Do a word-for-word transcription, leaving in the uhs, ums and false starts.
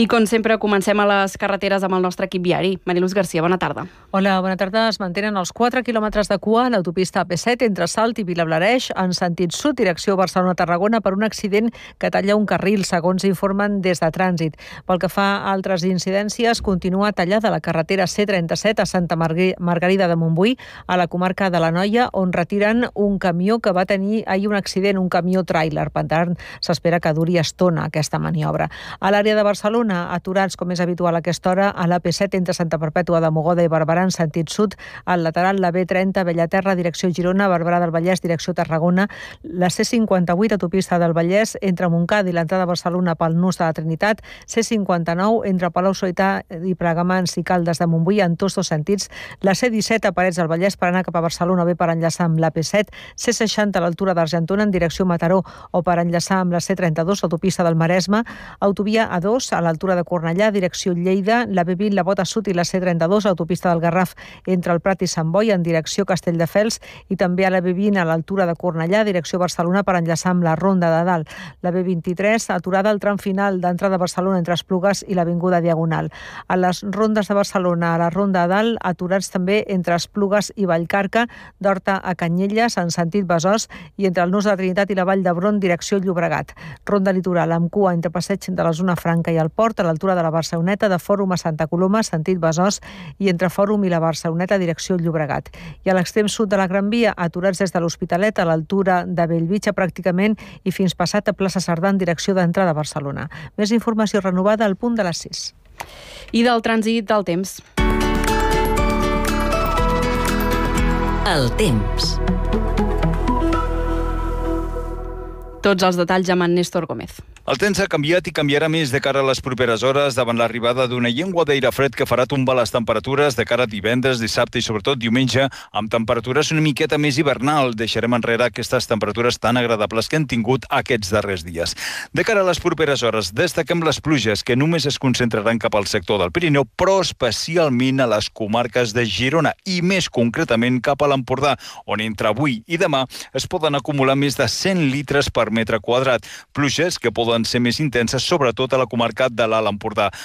I com sempre comencem a les carreteres amb el nostre equip viari. Mariluz Garcia, bona tarda. Hola, bona tarda. Es mantenen els quatre quilòmetres de cua a l'autopista A P set entre Salt i Vilablareix en sentit sud, direcció Barcelona-Tarragona, per un accident que talla un carril, segons informen des de Trànsit. Pel que fa a altres incidències, continua tallada la carretera C trenta-set a Santa Margarida de Montbui, a la comarca de l'Anoia, on retiren un camió que va tenir ahir un accident, un camió tràiler. Per tant, s'espera que duri estona aquesta maniobra. A l'àrea de Barcelona, aturats, com és habitual a aquesta hora, a l'A P set entre Santa Perpètua de Mogoda i Barberà en sentit sud, al lateral la B trenta Bellaterra, direcció Girona, Barberà del Vallès, direcció Tarragona, la C cinquanta-vuit autopista del Vallès entre Montcada i l'entrada a Barcelona pel nus de la Trinitat, C cinquanta-nou entre Palau-solità i Plegamans i Caldes de Montbui en tots dos sentits, la C disset a Parets del Vallès per anar cap a Barcelona bé per enllaçar amb l'A P set, C seixanta a l'altura d'Argentona en direcció Mataró o per enllaçar amb la C trenta-dos, l'autopista del Maresme, autovia A dos a l'altura de Cornellà, direcció Lleida, la B vint, la Bota Sud i la C trenta-dos, autopista del Garraf entre el Prat i Sant Boi en direcció Castelldefels i també a la B vint a l'altura de Cornellà, direcció Barcelona per enllaçar amb la Ronda de Dalt. La B vint-i-tres, aturada al tram final d'entrada a Barcelona entre Esplugues i l'Avinguda Diagonal. A les rondes de Barcelona, a la Ronda de Dalt, aturats també entre Esplugues i Vallcarca, d'Horta a Canyelles en sentit Besòs i entre el nus de la Trinitat i la Vall d'Hebron, direcció Llobregat. Ronda litoral amb cua entre passeig de la Zona Franca i el Port, a l'altura de la Barceloneta, de Fòrum a Santa Coloma, sentit Besòs, i entre Fòrum i la Barceloneta, direcció Llobregat. I a l'extrem sud de la Gran Via, aturats des de l'Hospitalet, a l'altura de Bellvitge pràcticament, i fins passat a plaça Cerdà en direcció d'entrada a Barcelona. Més informació renovada al punt de les sis. I del trànsit del temps. El temps. Tots els detalls amb en Néstor Gómez. El temps ha canviat i canviarà més de cara a les properes hores davant l'arribada d'una llengua d'aire fred que farà tombar les temperatures de cara a divendres, dissabte i sobretot diumenge, amb temperatures una miqueta més hivernal. Deixarem enrere aquestes temperatures tan agradables que han tingut aquests darrers dies. De cara a les properes hores, destaquem les pluges que només es concentraran cap al sector del Pirineu, però especialment a les comarques de Girona i més concretament cap a l'Empordà, on entre avui i demà es poden acumular més de cent litres per metre quadrat. Pluges que poden ser més intenses, sobretot a la comarca de l'Alt Empordà.